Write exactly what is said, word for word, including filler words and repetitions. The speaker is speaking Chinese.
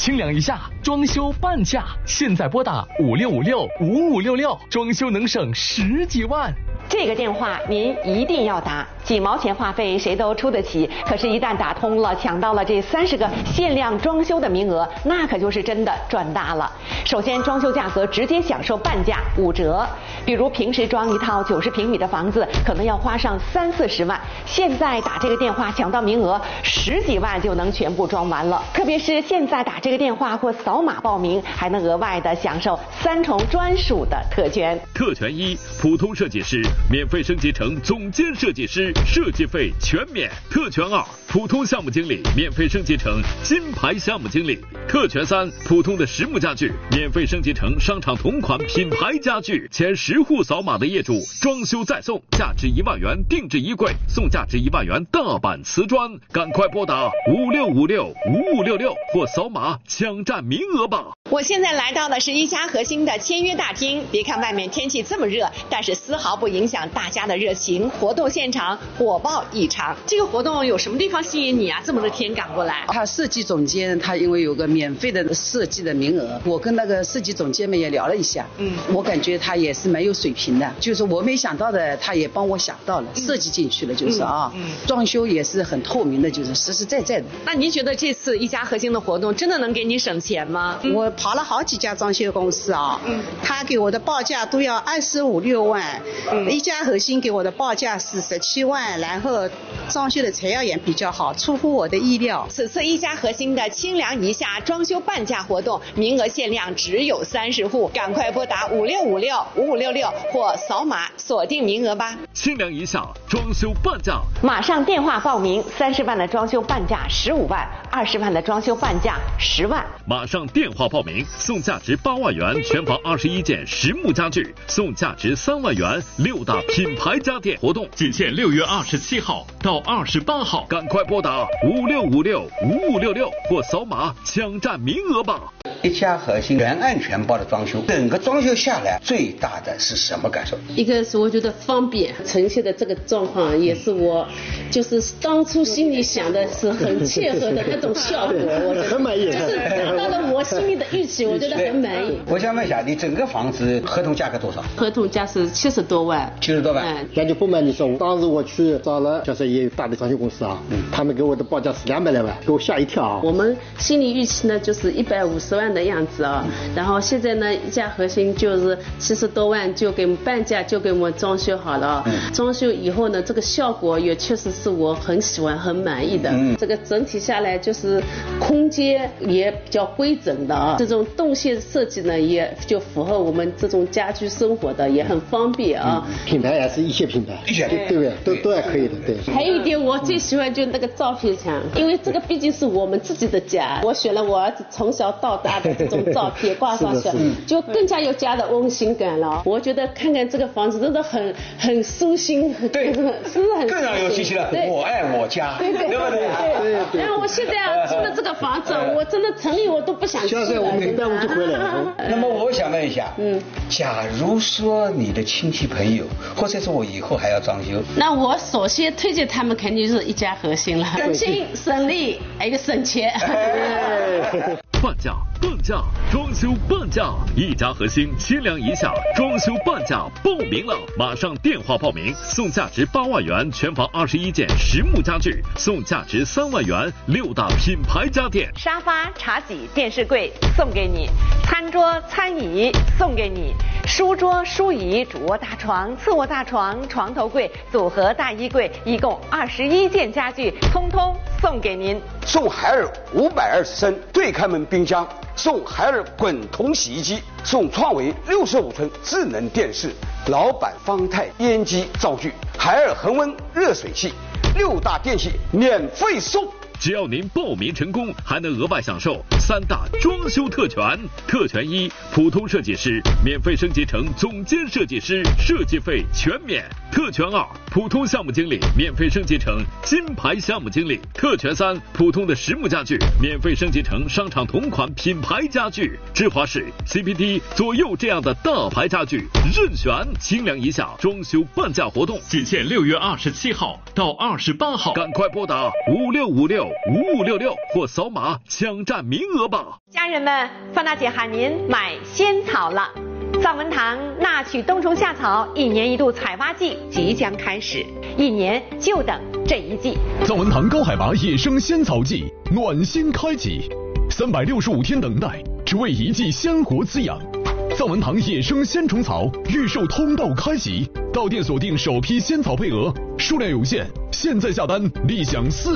清凉一下，装修半价，现在拨打五六五六五五六六，装修能省十几万。 这个电话您一定要打，几毛钱话费谁都出得起，可是一旦打通了，抢到了这三十个限量装修的名额，那可就是真的赚大了。首先装修价格直接享受半价五折，比如平时装一套九十平米的房子可能要花上三四十万，现在打这个电话抢到名额，十几万就能全部装完了。特别是现在打这个电话或扫码报名，还能额外的享受三重专属的特权。 特权一，普通设计师免费升级成总监设计师，设计费全免。特权二，普通项目经理免费升级成金牌项目经理。特权三，普通的实木家具免费升级成商场同款品牌家具，前十户扫码的业主装修再送价值一万元定制衣柜，送价值一万元大板瓷砖。赶快拨打五六五六五五六六或扫码抢占名额吧。 我现在来到的是一家核心的签约大厅，别看外面天气这么热，但是丝毫不影响大家的热情，活动现场火爆异常。这个活动有什么地方吸引你啊？这么热天赶过来？ 他设计总监他因为有个免费的设计的名额，我跟那个设计总监们也聊了一下，嗯，我感觉他也是蛮有水平的，就是我没想到的，他也帮我想到了，设计进去了，就是啊，嗯，装修也是很透明的，就是实实在在的。 那您觉得这次一家核心的活动真的能给你省钱吗？ 嗯、我跑了好几家装修公司啊，嗯，他给我的报价都要二十五六万，嗯，一家核心给我的报价是十七万，然后装修的材料也比较好，出乎我的意料。 此次一家核心的清凉一下装修半价活动，名额限量只有三十户，赶快拨打五六五六五五六六或扫码锁定名额吧。 清凉一下装修半价， 马上电话报名，三十万的装修半价十五万，二十万的装修半价十万。 马上电话报名，送价值八万元全房二十一件实木家具，送价值三万元六大品牌家电。活动仅限六月二十七号到二十八号，赶快拨打五六五六五五六六或扫码抢占名额吧。 一家核心全案全包的装修，整个装修下来最大的是什么感受？ 一个是我觉得方便，呈现的这个状况也是我就是当初心里想的是很切合的那种效果，我觉得很满意，就是达到了我心里的预期，我觉得很满意。 我想问一下，你整个房子合同价格多少？ 合同价是七十多万。 七十多万。 嗯， 那就不瞒你说，当时我去找了就是也有大的装修公司啊，嗯，他们给我的报价是两百来万，给我吓一跳啊。 我们心理预期呢就是一百五十万的样子啊，然后现在呢一家核心就是七十多万就给半价就给我们装修好了，嗯，装修以后呢这个效果也确实是我很喜欢很满意的，嗯，这个整体下来就是空间也比较规整的啊，这种动线设计呢也就符合我们这种家居生活的，也很方便啊， 嗯，品牌也是一线品牌，对对不对？都都还可以的，对。 还有一点我最喜欢就是那个照片墙，因为这个毕竟是我们自己的家，我选了我儿子从小到大的这种照片挂上去，就更加有家的温馨感了。我觉得看看这个房子真的很很舒心， 对， 是不是很更让有信心了？我爱我家， 对对对对对。然后我现在啊住的这个房子，我真的城里我都不想去了。 现在我每拜五就回来。 那么我想问一下，嗯，假如说你的亲戚朋友，或者是我以后还要装修， 那我首先推荐他们肯定是一家核心了，省心省力，还有省钱。 半价半价装修半价，一家核心清凉一下装修半价报名了，马上电话报名，送价值八万元全房二十一件实木家具，送价值三万元六大品牌家电。 沙发、茶几、电视柜送给你，餐桌、餐椅送给你，书桌、书椅、主卧大床、次卧大床、床头柜、组合大衣柜，一共二十一件家具，通通送给您。 送海尔五百二十升对开门冰箱，送海尔滚筒洗衣机，送创维六十五寸智能电视，老板方太烟机灶具，海尔恒温热水器，六大电器免费送。 只要您报名成功，还能额外享受三大装修特权。特权一，普通设计师免费升级成总监设计师，设计费全免。特权二，普通项目经理免费升级成金牌项目经理。特权三，普通的实木家具免费升级成商场同款品牌家具。芝华士、C P T、左右这样的大牌家具任选。清凉一下装修半价活动仅限六月二十七号到二十八号，赶快拨打五六五六六五五六六或扫码抢占名额吧。 家人们，范大姐喊您买仙草了。藏文堂纳曲冬虫夏草一年一度采挖季即将开始，一年就等这一季。 藏文堂高海拔野生仙草季暖心开启，三百六十五天等待，只为一季鲜活滋养。藏文堂野生仙虫草预售通道开启，到店锁定首批仙草配额，数量有限，现在下单立享四